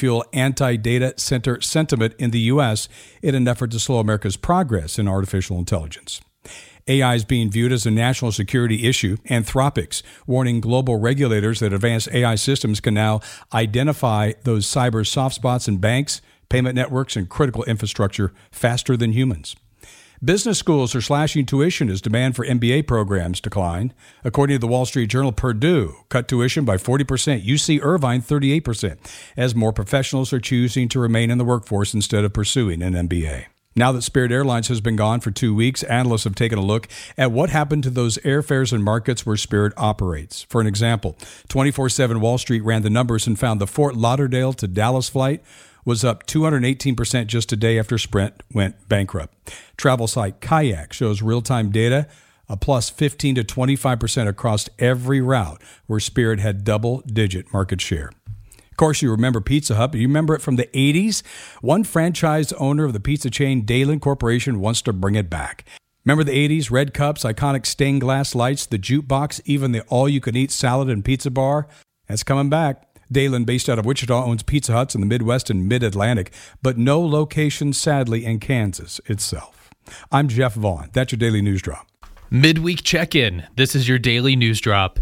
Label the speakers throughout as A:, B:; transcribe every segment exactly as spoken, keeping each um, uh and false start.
A: fuel anti-data center sentiment in the U S in an effort to slow America's progress in artificial intelligence. A I is being viewed as a national security issue. Anthropic's warning global regulators that advanced A I systems can now identify those cyber soft spots in banks, payment networks, and critical infrastructure faster than humans. Business schools are slashing tuition as demand for M B A programs decline. According to the Wall Street Journal, Purdue cut tuition by forty percent, U C Irvine thirty-eight percent, as more professionals are choosing to remain in the workforce instead of pursuing an M B A. Now that Spirit Airlines has been gone for two weeks, analysts have taken a look at what happened to those airfares and markets where Spirit operates. For an example, twenty-four seven Wall Street ran the numbers and found the Fort Lauderdale to Dallas flight was up two hundred eighteen percent just a day after Sprint went bankrupt. Travel site Kayak shows real-time data, a plus fifteen to twenty-five percent across every route where Spirit had double-digit market share. Of course, you remember Pizza Hut, but you remember it from the eighties? One franchise owner of the pizza chain, Dalen Corporation, wants to bring it back. Remember the eighties? Red cups, iconic stained glass lights, the jukebox, even the all-you-can-eat salad and pizza bar? That's coming back. Dalen, based out of Wichita, owns Pizza Huts in the Midwest and Mid-Atlantic, but no location, sadly, in Kansas itself. I'm Jeff Vaughn. That's your Daily News Drop.
B: Midweek check-in. This is your Daily News Drop.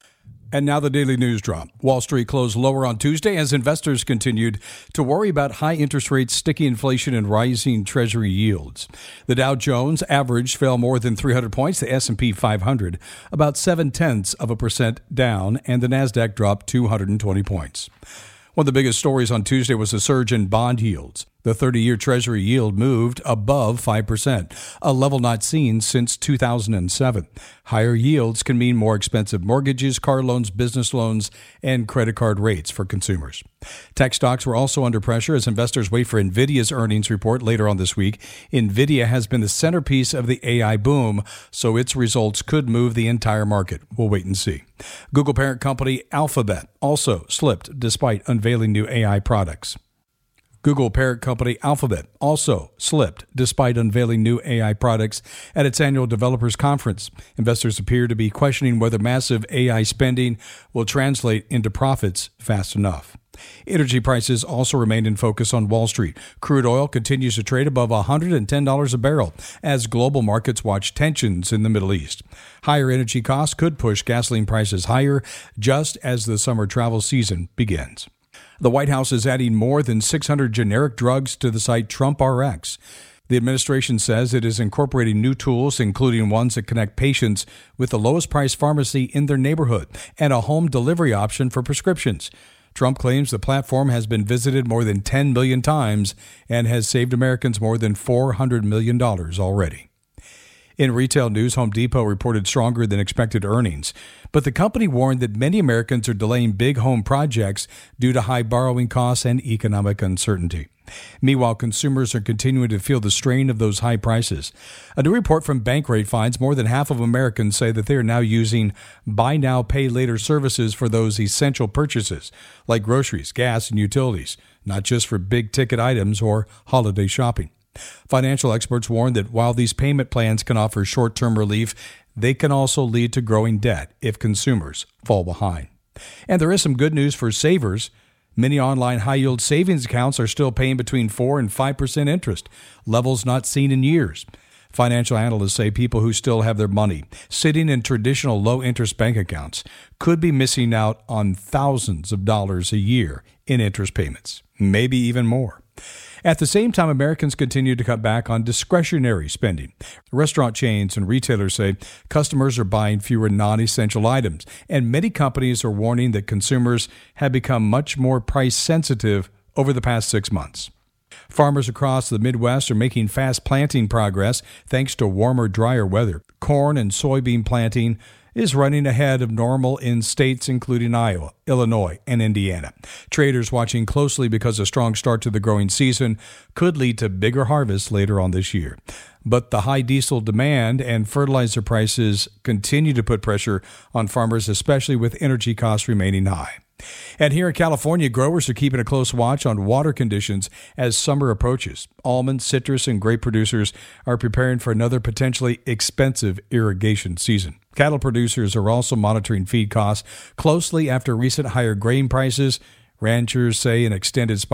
A: And now the Daily News Drop. Wall Street closed lower on Tuesday as investors continued to worry about high interest rates, sticky inflation, and rising Treasury yields. The Dow Jones average fell more than three hundred points, the S and P five hundred about seven-tenths of a percent down, and the Nasdaq dropped two hundred twenty points. One of the biggest stories on Tuesday was a surge in bond yields. The thirty-year Treasury yield moved above five percent, a level not seen since two thousand seven. Higher yields can mean more expensive mortgages, car loans, business loans, and credit card rates for consumers. Tech stocks were also under pressure as investors wait for NVIDIA's earnings report later on this week. NVIDIA has been the centerpiece of the A I boom, so its results could move the entire market. We'll wait and see. Google parent company Alphabet also slipped despite unveiling new A I products. Google parent company Alphabet also slipped despite unveiling new A I products at its annual developers conference. Investors appear to be questioning whether massive A I spending will translate into profits fast enough. Energy prices also remain in focus on Wall Street. Crude oil continues to trade above one hundred ten dollars a barrel as global markets watch tensions in the Middle East. Higher energy costs could push gasoline prices higher just as the summer travel season begins. The White House is adding more than six hundred generic drugs to the site TrumpRx. The administration says it is incorporating new tools, including ones that connect patients with the lowest price pharmacy in their neighborhood and a home delivery option for prescriptions. Trump claims the platform has been visited more than ten million times and has saved Americans more than four hundred million dollars already. In retail news, Home Depot reported stronger than expected earnings, but the company warned that many Americans are delaying big home projects due to high borrowing costs and economic uncertainty. Meanwhile, consumers are continuing to feel the strain of those high prices. A new report from Bankrate finds more than half of Americans say that they are now using buy now, pay later services for those essential purchases, like groceries, gas, and utilities, not just for big-ticket items or holiday shopping. Financial experts warn that while these payment plans can offer short-term relief, they can also lead to growing debt if consumers fall behind. And there is some good news for savers. Many online high-yield savings accounts are still paying between four and five percent interest, levels not seen in years. Financial analysts say people who still have their money sitting in traditional low-interest bank accounts could be missing out on thousands of dollars a year in interest payments, maybe even more. At the same time, Americans continue to cut back on discretionary spending. Restaurant chains and retailers say customers are buying fewer non-essential items, and many companies are warning that consumers have become much more price sensitive over the past six months. Farmers across the Midwest are making fast planting progress thanks to warmer, drier weather. Corn and soybean planting is running ahead of normal in states including Iowa, Illinois, and Indiana. Traders watching closely because a strong start to the growing season could lead to bigger harvests later on this year. But the high diesel demand and fertilizer prices continue to put pressure on farmers, especially with energy costs remaining high. And here in California, growers are keeping a close watch on water conditions as summer approaches. Almond, citrus, and grape producers are preparing for another potentially expensive irrigation season. Cattle producers are also monitoring feed costs closely after recent higher grain prices. Ranchers say an extended spike